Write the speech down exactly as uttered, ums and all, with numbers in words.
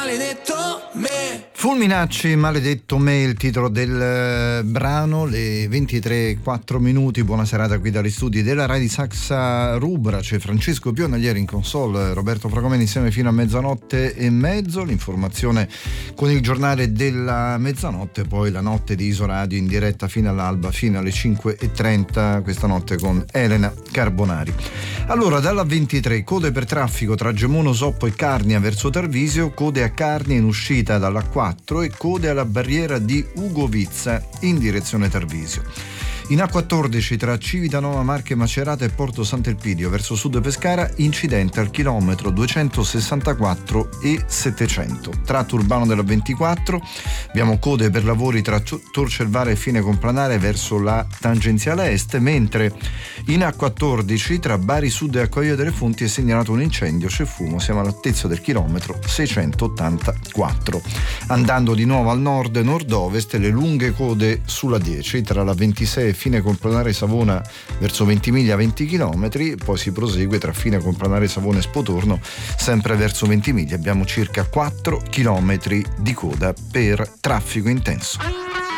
maledetto me. Fulminacci, maledetto me, il titolo del eh, brano, le ventitré e quattro minuti. Buona serata qui dagli studi della Rai di Saxa Rubra. C'è Francesco Pionaglieri in console, Roberto Fragomeni insieme fino a mezzanotte e mezzo. L'informazione con il giornale della mezzanotte, poi la notte di Isoradio in diretta fino all'alba, fino alle cinque e trenta, questa notte con Elena Carbonari. Allora, dalla ventitré, code per traffico tra Gemono, Soppo e Carnia verso Tarvisio, code a Carnia in uscita dalla quattro e code alla barriera di Ugovizza in direzione Tarvisio. In A quattordici tra Civitanova, Marche, Macerata e Porto Sant'Elpidio verso sud Pescara, incidente al chilometro duecentosessantaquattro e settecento. Tratto urbano della ventiquattro, abbiamo code per lavori tra Torcelvare e Fine Complanare verso la tangenziale est, mentre in A quattordici tra Bari Sud e Acquaio delle Fonti è segnalato un incendio, c'è fumo, siamo all'altezza del chilometro seicentottantaquattro. Andando di nuovo al nord e nord-ovest, le lunghe code sulla dieci tra la ventisei e Fine Complanare Savona verso Ventimiglia venti chilometri, poi si prosegue tra Fine Complanare Savona e Spotorno sempre verso Ventimiglia. Abbiamo circa quattro chilometri di coda per traffico intenso.